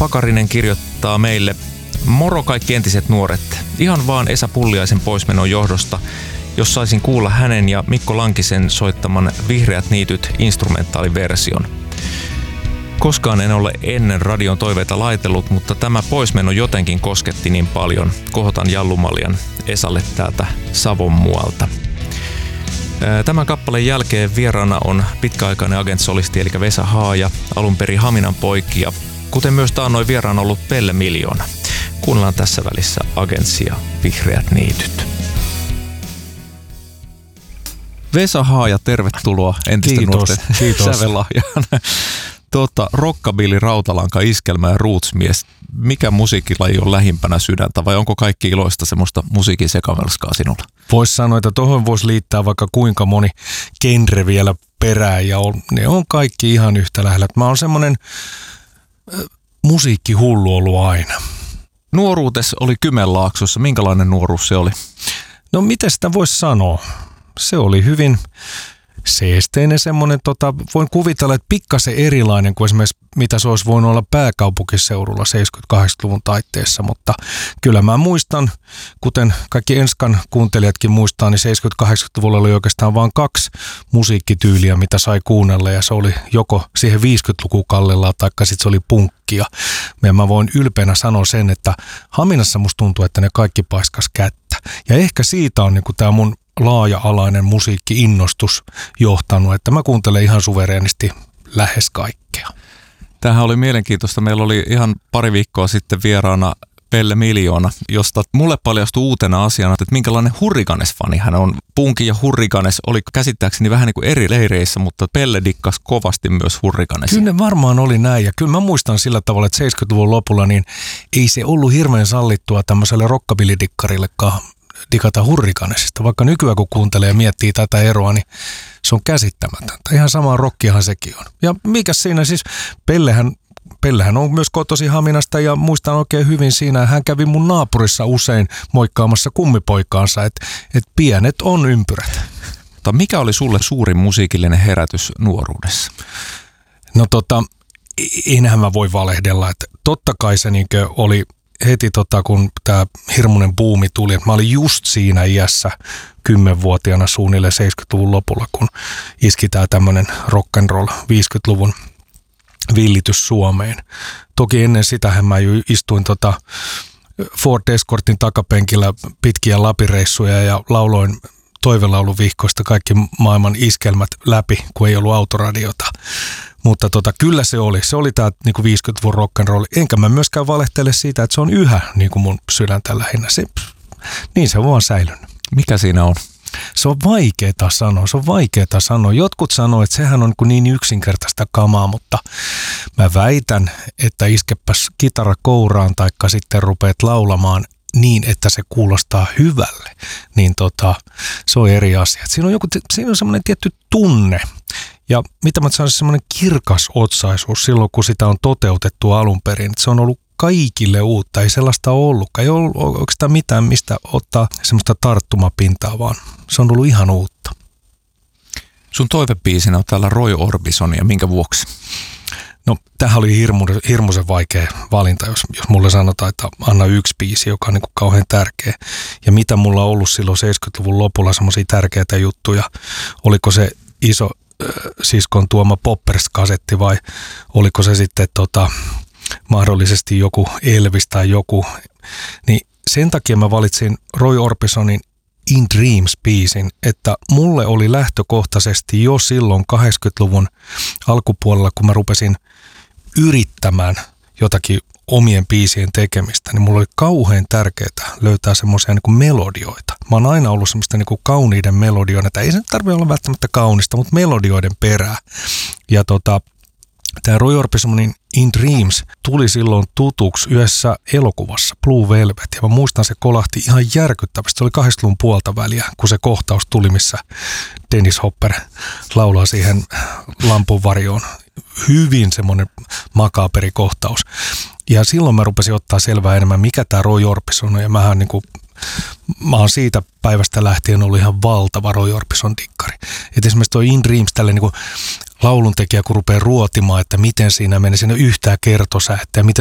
Pakarinen kirjoittaa meille: moro kaikki entiset nuoret. Ihan vaan Esa Pulliaisen poismenon johdosta, jos saisin kuulla hänen ja Mikko Lankisen soittaman Vihreät niityt instrumentaaliversion. Koskaan en ole ennen radion toiveita laitellut, mutta tämä poismeno jotenkin kosketti niin paljon. Kohotan Jallumaljan Esalle täältä Savon muualta. Tämän kappaleen jälkeen vieraana on pitkäaikainen agentsolisti eli Vesa Haaja, alun perin Haminan poikia, kuten myös taannoin vieraana ollut Pelle Miljoona. Kuunnellaan tässä välissä Agentsia Vihreät niityt. Vesa Haaja, tervetuloa entistä nuorten sävelahjaan. Rockabilly, rautalanka, iskelmä ja rootsmies. Mikä musiikkilaji on lähimpänä sydäntä vai onko kaikki iloista semmoista musiikin sekamelskaa sinulla? Voisi sanoa, että tuohon voisi liittää vaikka kuinka moni genre vielä perään ja ne on kaikki ihan yhtä lähellä. Mä oon semmoinen musiikkihullu ollut aina. Nuoruutes oli Kymenlaaksossa. Minkälainen nuoruus se oli? No miten sitä voisi sanoa? Se oli hyvin seesteinen semmoinen, voin kuvitella, että pikkasen erilainen kuin esimerkiksi mitä se olisi voinut olla pääkaupunkiseudulla 70-80-luvun taitteessa, mutta kyllä mä muistan, kuten kaikki Enskan kuuntelijatkin muistaa, niin 70-80-luvulla oli oikeastaan vain 2 musiikkityyliä, mitä sai kuunnella ja se oli joko siihen 50-luku kallellaan taikka sitten se oli punkkia. Ja mä voin ylpeänä sanoa sen, että Haminassa musta tuntuu, että ne kaikki paiskas kättä ja ehkä siitä on niin kuin tää mun laaja-alainen musiikki-innostus johtanut, että mä kuuntelen ihan suvereenisti lähes kaikkea. Tämähän oli mielenkiintoista. Meillä oli ihan pari viikkoa sitten vieraana Pelle Miljoona, josta mulle paljastui uutena asiana, että minkälainen Hurricanes-fani hän on. Punki ja Hurricanes oli käsittääkseni vähän niin kuin eri leireissä, mutta Pelle dikkasi kovasti myös Hurricanesia. Kyllä ne varmaan oli näin ja kyllä mä muistan sillä tavalla, että 70-luvun lopulla niin ei se ollut hirveän sallittua tämmöiselle rockabilly-dikkarillekaan digata Hurricanesista. Vaikka nykyään kun kuuntelee ja miettii tätä eroa, niin se on käsittämätöntä. Ihan sama rockiahan sekin on. Ja mikäs siinä siis, Pellehän on myös kotosi Haminasta ja muistan oikein hyvin siinä, hän kävi mun naapurissa usein moikkaamassa kummipoikaansa, että pienet on ympyrät. Mikä oli sulle suurin musiikillinen herätys nuoruudessa? No enhän mä voi valehdella, että totta kai se niinkö oli heti kun tämä hirmuinen buumi tuli, että mä olin just siinä iässä 10-vuotiaana suunnilleen 70-luvun lopulla, kun iski tämä tämmöinen rock'n'roll 50-luvun villitys Suomeen. Toki ennen sitähän mä istuin Ford Escortin takapenkillä pitkiä lapireissuja ja lauloin toivelauluvihkoista kaikki maailman iskelmät läpi, kun ei ollut autoradiota. Mutta kyllä se oli tämä niinku 50-luvun rock'n'roll. Enkä mä myöskään valehtele siitä, että se on yhä niinku mun sydäntä lähinnä. Niin se on vaan säilynyt. Mikä siinä on? Se on vaikeeta sanoa. Jotkut sanoo, että sehän on niin yksinkertaista kamaa, mutta mä väitän, että iskepäs kitara kouraan taikka sitten rupeat laulamaan niin, että se kuulostaa hyvälle, niin se on eri asia. Siinä on semmoinen tietty tunne. Ja mitä mä sanoisin, semmoinen kirkas otsaisuus silloin, kun sitä on toteutettu alun perin. Se on ollut kaikille uutta, ei sellaista ollutkaan. Ei ollut oikeastaan mitään, mistä ottaa semmoista tarttumapintaa, vaan se on ollut ihan uutta. Sun toivebiisinä on täällä Roy Orbison, ja minkä vuoksi? No, tämähän oli hirmuisen vaikea valinta, jos mulle sanotaan, että anna yksi biisi, joka on niin kuin kauhean tärkeä. Ja mitä mulla on ollut silloin 70-luvun lopulla semmoisia tärkeitä juttuja, oliko se iso siskon tuoma Poppers-kasetti vai oliko se sitten mahdollisesti joku Elvis tai joku, niin sen takia mä valitsin Roy Orbisonin In Dreams-biisin, että mulle oli lähtökohtaisesti jo silloin 80-luvun alkupuolella, kun mä rupesin yrittämään jotakin omien biisien tekemistä, niin mulla oli kauhean tärkeää löytää semmoisia niin melodioita. Mä oon aina ollut semmoista niin kauniiden melodioiden, että ei se tarvitse olla välttämättä kaunista, mutta melodioiden perää. Ja tämä Roy Orbisonin In Dreams tuli silloin tutuksi yhdessä elokuvassa Blue Velvet, ja mä muistan, se kolahti ihan järkyttävästi. Se oli 80-luvun puolta väliä, kun se kohtaus tuli, missä Dennis Hopper laulaa siihen lampun varjoon. Hyvin semmoinen makaaberi kohtaus. Ja silloin mä rupesin ottaa selvää enemmän, mikä tämä Roy Orbison on, ja mä oon siitä päivästä lähtien ollut ihan valtava Roy Orbison dikkari. Et esimerkiksi toi In Dreams, tällainen niin lauluntekijä, kun rupeaa ruotimaan, että miten siinä menee, siinä yhtään kertosäettä ja miten